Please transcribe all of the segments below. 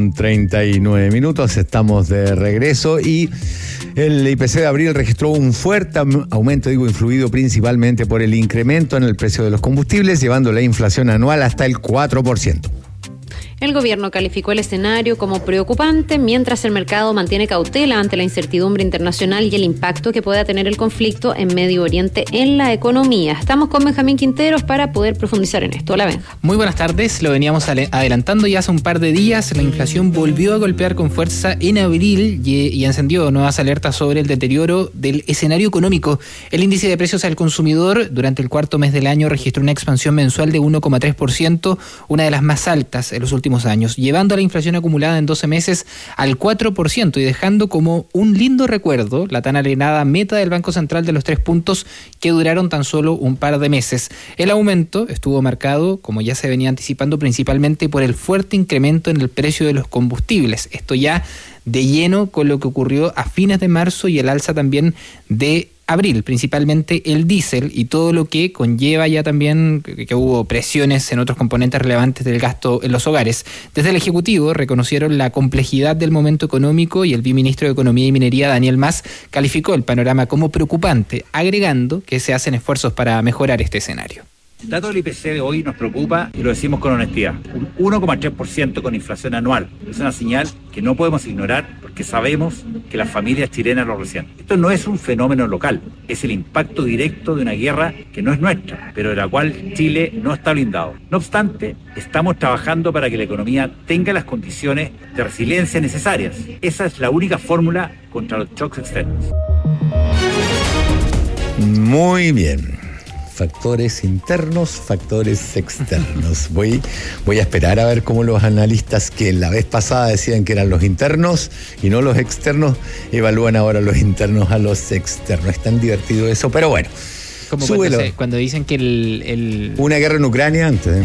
8:39. Estamos de regreso y el IPC de abril registró un fuerte aumento, influido principalmente por el incremento en el precio de los combustibles, llevando la inflación anual hasta el 4%. El gobierno calificó el escenario como preocupante, mientras el mercado mantiene cautela ante la incertidumbre internacional y el impacto que pueda tener el conflicto en Medio Oriente en la economía. Estamos con Benjamín Quinteros para poder profundizar en esto. Hola, Benja. Muy buenas tardes. Lo veníamos adelantando ya hace un par de días. La inflación volvió a golpear con fuerza en abril y encendió nuevas alertas sobre el deterioro del escenario económico. El índice de precios al consumidor durante el cuarto mes del año registró una expansión mensual de 1,3%, una de las más altas en los últimos años, llevando a la inflación acumulada en 12 meses al 4% y dejando como un lindo recuerdo la tan alenada meta del Banco Central de los 3 puntos que duraron tan solo un par de meses. El aumento estuvo marcado, como ya se venía anticipando, principalmente por el fuerte incremento en el precio de los combustibles. Esto ya de lleno con lo que ocurrió a fines de marzo y el alza también de abril, principalmente el diésel y todo lo que conlleva ya también que hubo presiones en otros componentes relevantes del gasto en los hogares. Desde el Ejecutivo reconocieron la complejidad del momento económico y el viceministro de Economía y Minería, Daniel Mas, calificó el panorama como preocupante, agregando que se hacen esfuerzos para mejorar este escenario. El dato del IPC de hoy nos preocupa y lo decimos con honestidad. Un 1,3% con inflación anual es una señal que no podemos ignorar porque sabemos que las familias chilenas lo resienten. Esto no es un fenómeno local, es el impacto directo de una guerra que no es nuestra, pero de la cual Chile no está blindado. No obstante, estamos trabajando para que la economía tenga las condiciones de resiliencia necesarias. Esa es la única fórmula contra los shocks externos. Muy bien. Factores internos, factores externos. Voy a esperar a ver cómo los analistas que la vez pasada decían que eran los internos y no los externos, evalúan ahora los internos a los externos. Es tan divertido eso, pero bueno. Como cuando dicen que Una guerra en Ucrania antes,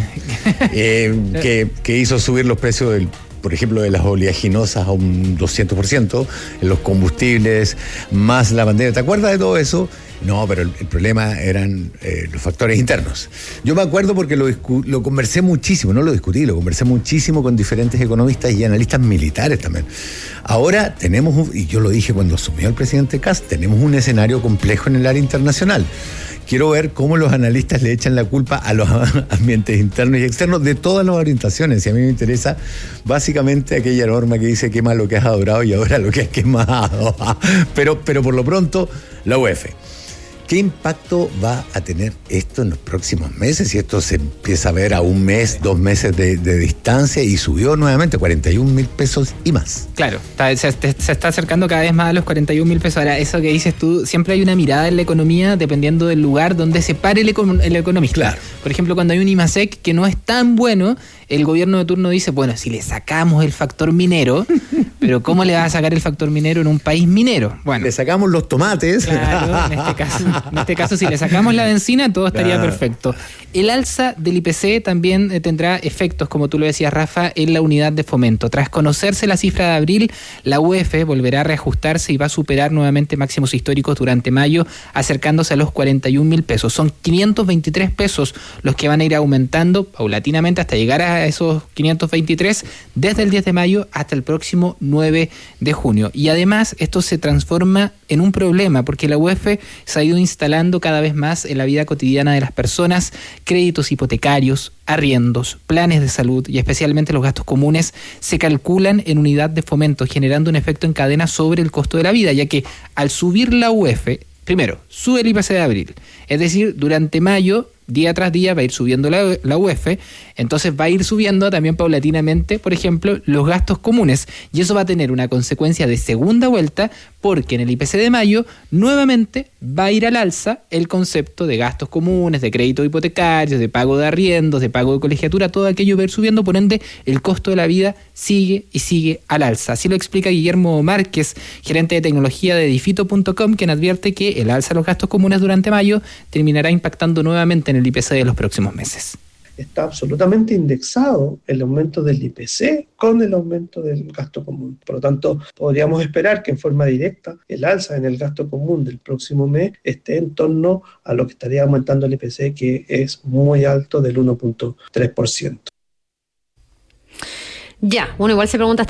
que hizo subir los precios por ejemplo, de las oleaginosas a un 200%, en los combustibles, más la pandemia. ¿Te acuerdas de todo eso? No, pero el problema eran los factores internos. Yo me acuerdo porque lo conversé muchísimo, no lo discutí, lo conversé muchísimo con diferentes economistas y analistas militares también. Ahora tenemos, y yo lo dije cuando asumió el presidente Kast, tenemos un escenario complejo en el área internacional. Quiero ver cómo los analistas le echan la culpa a los ambientes internos y externos de todas las orientaciones. Y a mí me interesa básicamente aquella norma que dice quema lo que has adorado y ahora lo que has quemado. Pero por lo pronto, la UEF. ¿Qué impacto va a tener esto en los próximos meses? Si esto se empieza a ver a un mes, 2 meses de distancia y subió nuevamente 41.000 pesos y más. Claro, se está acercando cada vez más a los 41.000 pesos. Ahora, eso que dices tú, siempre hay una mirada en la economía dependiendo del lugar donde se pare el economista. Claro. Por ejemplo, cuando hay un IMASEC que no es tan bueno, el gobierno de turno dice, bueno, si le sacamos el factor minero, pero ¿cómo le vas a sacar el factor minero en un país minero? Bueno, le sacamos los tomates. Claro, en este caso, si le sacamos la benzina, todo estaría perfecto. El alza del IPC también tendrá efectos, como tú lo decías, Rafa, en la unidad de fomento. Tras conocerse la cifra de abril, la UEF volverá a reajustarse y va a superar nuevamente máximos históricos durante mayo, acercándose a los 41.000 pesos. Son 523 pesos los que van a ir aumentando paulatinamente hasta llegar a esos 523 desde el 10 de mayo hasta el próximo 9 de junio. Y además esto se transforma en un problema porque la UEF se ha ido instalando cada vez más en la vida cotidiana de las personas. Créditos hipotecarios, arriendos, planes de salud y especialmente los gastos comunes se calculan en unidad de fomento, generando un efecto en cadena sobre el costo de la vida, ya que al subir la UEF, primero, sube el IPC de abril, es decir, durante mayo, día tras día va a ir subiendo la UEF, entonces va a ir subiendo también paulatinamente, por ejemplo, los gastos comunes, y eso va a tener una consecuencia de segunda vuelta, porque en el IPC de mayo nuevamente va a ir al alza el concepto de gastos comunes, de créditos hipotecarios, de pago de arriendos, de pago de colegiatura, todo aquello va a ir subiendo, por ende el costo de la vida sigue y sigue al alza. Así lo explica Guillermo Márquez, gerente de tecnología de Edifito.com, quien advierte que el alza de los gastos comunes durante mayo terminará impactando nuevamente en el IPC de los próximos meses. Está absolutamente indexado el aumento del IPC con el aumento del gasto común. Por lo tanto, podríamos esperar que en forma directa el alza en el gasto común del próximo mes esté en torno a lo que estaría aumentando el IPC, que es muy alto, del 1.3%. Ya, uno igual se pregunta hasta